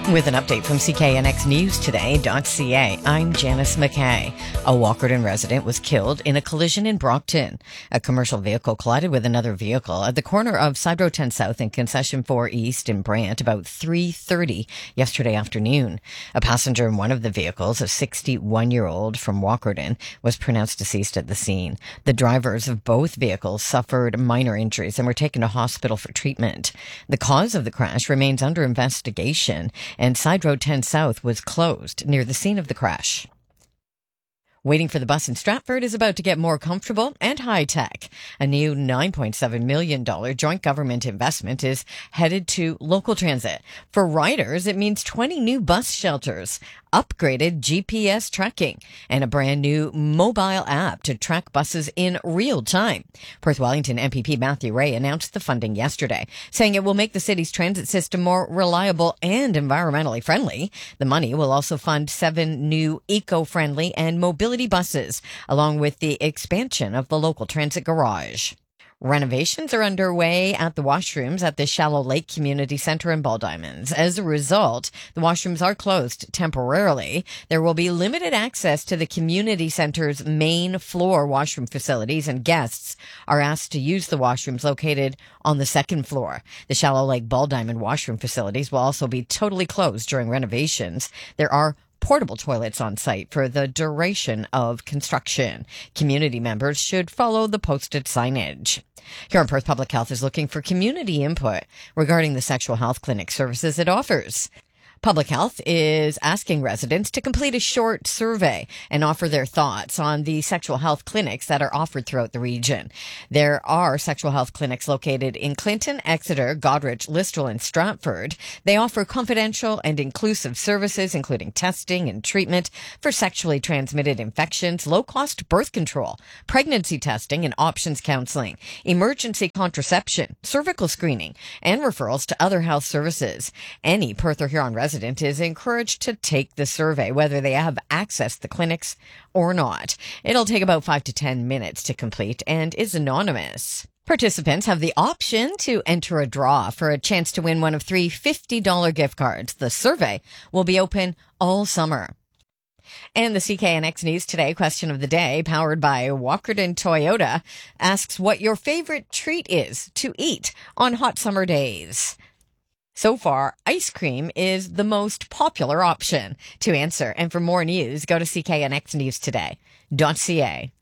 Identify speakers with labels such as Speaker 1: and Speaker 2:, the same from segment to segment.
Speaker 1: With an update from CKNXNewsToday.ca, I'm Janice McKay. A Walkerton resident was killed in a collision in Brockton. A commercial vehicle collided with another vehicle at the corner of Side Road 10 South and Concession 4 East in Brant about 3:30 yesterday afternoon. A passenger in one of the vehicles, a 61-year-old from Walkerton, was pronounced deceased at the scene. The drivers of both vehicles suffered minor injuries and were taken to hospital for treatment. The cause of the crash remains under investigation, and Side Road 10 South was closed near the scene of the crash. Waiting for the bus in Stratford is about to get more comfortable and high-tech. A new $9.7 million joint government investment is headed to local transit. For riders, it means 20 new bus shelters, upgraded GPS tracking, and a brand new mobile app to track buses in real time. Perth Wellington MPP Matthew Ray announced the funding yesterday, saying it will make the city's transit system more reliable and environmentally friendly. The money will also fund 7 new eco-friendly and mobility buses, along with the expansion of the local transit garage. Renovations are underway at the washrooms at the Shallow Lake Community Centre in Baldiamond. As a result, the washrooms are closed temporarily. There will be limited access to the community centre's main floor washroom facilities, and guests are asked to use the washrooms located on the second floor. The Shallow Lake Baldiamond washroom facilities will also be totally closed during renovations. There are portable toilets on site for the duration of construction. Community members should follow the posted signage. Here in Perth, Public Health is looking for community input regarding the sexual health clinic services it offers. Public Health is asking residents to complete a short survey and offer their thoughts on the sexual health clinics that are offered throughout the region. There are sexual health clinics located in Clinton, Exeter, Goderich, Listowel, and Stratford. They offer confidential and inclusive services, including testing and treatment for sexually transmitted infections, low-cost birth control, pregnancy testing and options counseling, emergency contraception, cervical screening, and referrals to other health services. Any Perth or Huron resident is encouraged to take the survey, whether they have access to the clinics or not. It'll take about 5 to 10 minutes to complete and is anonymous. Participants have the option to enter a draw for a chance to win one of 3 $50 gift cards. The survey will be open all summer. And the CKNX News Today question of the day, powered by Walkerton Toyota, asks what your favorite treat is to eat on hot summer days. So far, ice cream is the most popular option to answer. And for more news, go to CKNXNewsToday.ca.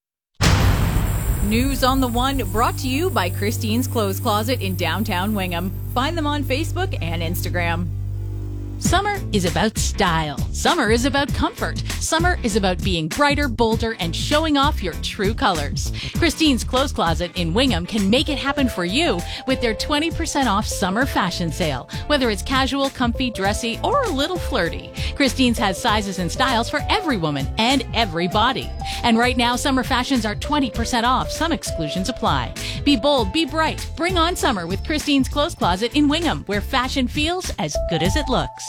Speaker 2: News on the One, brought to you by Christine's Clothes Closet in downtown Wingham. Find them on Facebook and Instagram. Summer is about style. Summer is about comfort. Summer is about being brighter, bolder, and showing off your true colors. Christine's Clothes Closet in Wingham can make it happen for you with their 20% off summer fashion sale. Whether it's casual, comfy, dressy, or a little flirty, Christine's has sizes and styles for every woman and every body. And right now, summer fashions are 20% off. Some exclusions apply. Be bold, be bright. Bring on summer with Christine's Clothes Closet in Wingham, where fashion feels as good as it looks.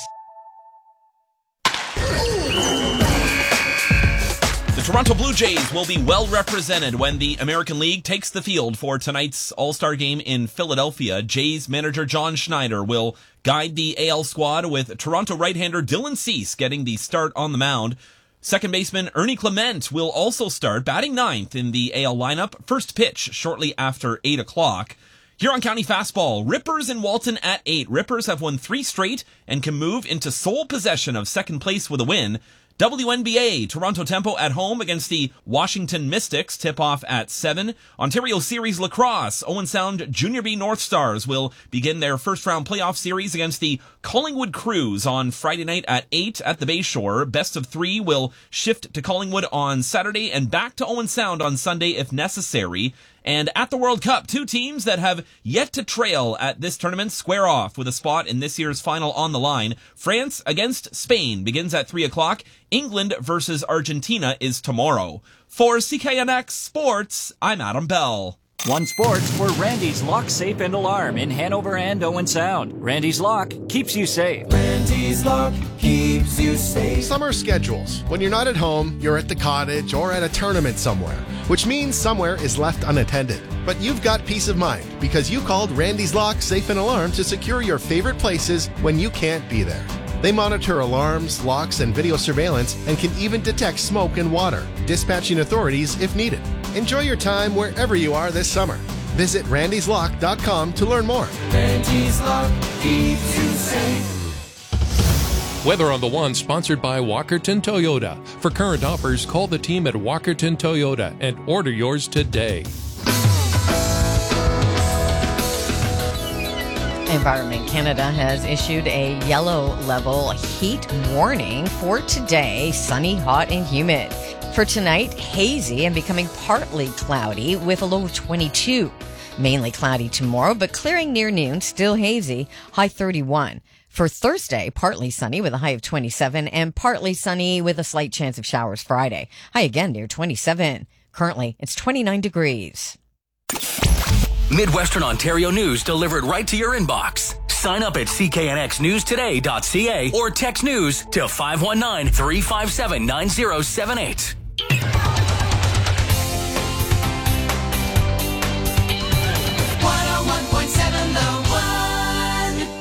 Speaker 3: The Toronto Blue Jays will be well represented when the American League takes the field for tonight's All-Star game in Philadelphia. Jays manager John Schneider will guide the AL squad, with Toronto right-hander Dylan Cease getting the start on the mound. Second baseman Ernie Clement will also start, batting ninth in the AL lineup. First pitch shortly after 8 o'clock. Huron County Fastball, Rippers in Walton at 8. Rippers have won 3 straight and can move into sole possession of second place with a win. WNBA, Toronto Tempo at home against the Washington Mystics, tip-off at 7. Ontario Series Lacrosse, Owen Sound Junior B North Stars will begin their first-round playoff series against the Collingwood Crews on Friday night at 8 at the Bayshore. Best of 3 will shift to Collingwood on Saturday and back to Owen Sound on Sunday if necessary. And at the World Cup, 2 teams that have yet to trail at this tournament square off with a spot in this year's final on the line. France against Spain begins at 3 o'clock. England versus Argentina is tomorrow. For CKNX Sports, I'm Adam Bell.
Speaker 4: One Sports for Randy's Lock, Safe, and Alarm in Hanover and Owen Sound. Randy's Lock keeps you safe.
Speaker 5: Randy's Lock keeps you safe.
Speaker 6: Summer schedules. When you're not at home, you're at the cottage or at a tournament somewhere, which means somewhere is left unattended. But you've got peace of mind because you called Randy's Lock, Safe, and Alarm to secure your favorite places when you can't be there. They monitor alarms, locks, and video surveillance and can even detect smoke and water, dispatching authorities if needed. Enjoy your time wherever you are this summer. Visit randyslock.com to learn more.
Speaker 5: Randy's Lock keeps you safe.
Speaker 7: Weather on the One, sponsored by Walkerton Toyota. For current offers, call the team at Walkerton Toyota and order yours today.
Speaker 1: Environment Canada has issued a yellow level heat warning for today, sunny, hot, and humid. For tonight, hazy and becoming partly cloudy with a low of 22. Mainly cloudy tomorrow, but clearing near noon, still hazy, high 31. For Thursday, partly sunny with a high of 27 and partly sunny with a slight chance of showers Friday. High again near 27. Currently, it's 29 degrees.
Speaker 8: Midwestern Ontario news delivered right to your inbox. Sign up at cknxnewstoday.ca or text news to 519-357-9078.